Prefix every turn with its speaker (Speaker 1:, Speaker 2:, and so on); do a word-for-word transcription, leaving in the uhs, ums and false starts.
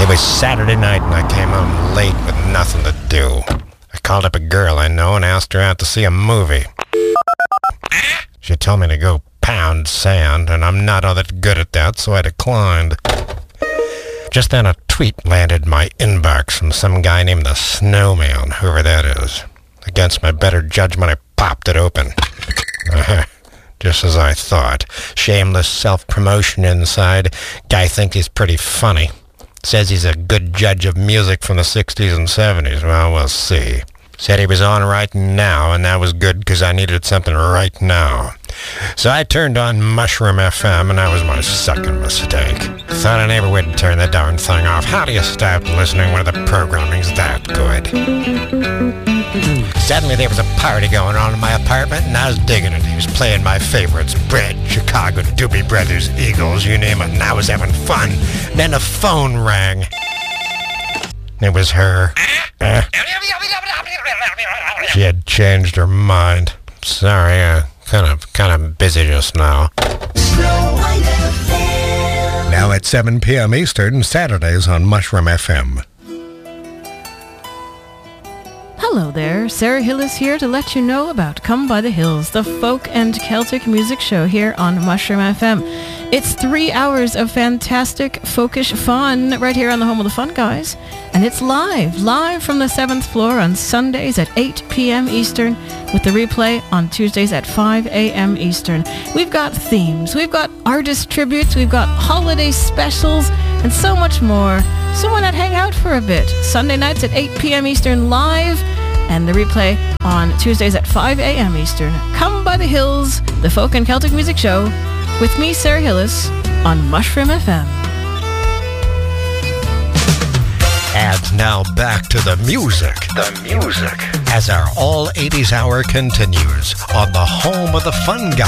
Speaker 1: It was Saturday night and I came home late with nothing to do. I called up a girl I know and asked her out to see a movie. She told me to go pound sand, and I'm not all that good at that, so I declined. Just then a tweet landed in my inbox from some guy named the Snowman, whoever that is. Against my better judgment, I popped it open. Just as I thought. Shameless self-promotion inside. Guy thinks he's pretty funny. Says he's a good judge of music from the sixties and seventies. Well, we'll see. Said he was on right now, and that was good because I needed something right now. So I turned on Mushroom F M, and that was my second mistake. Thought I never would turn the darn thing off. How do you stop listening when the programming's that good? Suddenly there was a party going on in my apartment, and I was digging it. He was playing my favorites. Bread, Chicago, Doobie Brothers, Eagles, you name it, and I was having fun. Then the phone rang. It was her. Uh, she had changed her mind. Sorry, uh, kind of, kind of busy just now. Now at seven p.m. Eastern, Saturdays on Mushroom F M.
Speaker 2: Hello there, Sarah Hillis here to let you know about Come by the Hills, the folk and Celtic music show here on Mushroom F M. It's three hours of fantastic folkish fun right here on the home of the fun guys. And it's live, live from the seventh floor on Sundays at eight p.m. Eastern with the replay on Tuesdays at five a.m. Eastern. We've got themes, we've got artist tributes, we've got holiday specials, and so much more. So why not hang out for a bit? Sunday nights at eight p.m. Eastern live, and the replay on Tuesdays at five a.m. Eastern. Come by the Hills, the folk and Celtic music show, with me, Sarah Hillis, on Mushroom F M.
Speaker 1: And now back to the music. The music. As our all eighties hour continues on the home of the fun guy.